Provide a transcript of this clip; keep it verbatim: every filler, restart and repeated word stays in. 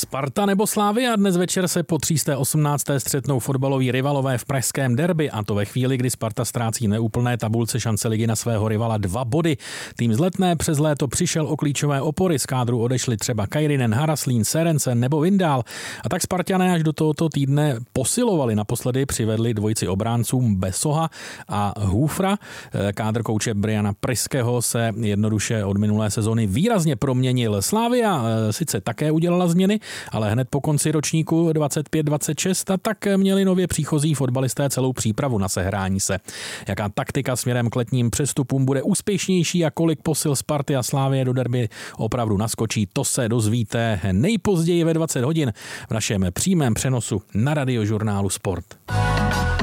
Sparta nebo Slavia? Dnes večer se po tři sta osmnácté střetnou fotbaloví rivalové v pražském derby, a to ve chvíli, kdy Sparta ztrácí neúplné tabulce šance ligy na svého rivala dva body. Tým z Letné přes léto přišel o klíčové opory, z kádru odešli třeba Kairinen, Haraslín, Serencen nebo Vindál. A tak Spartané až do tohoto týdne posilovali. Naposledy přivedli dvojici obráncům Besoha a Hufra. Kádr kouče Briana Pryského se jednoduše od minulé sezony výrazně proměnil. Slavia sice také udělala změny, ale hned po konci ročníku dvacet pět dvacet šest a tak měli nově příchozí fotbalisté celou přípravu na sehrání se. Jaká taktika směrem k letním přestupům bude úspěšnější a kolik posil Sparty a Slavie do derby opravdu naskočí, to se dozvíte nejpozději ve dvacet hodin v našem přímém přenosu na Radiožurnálu Sport.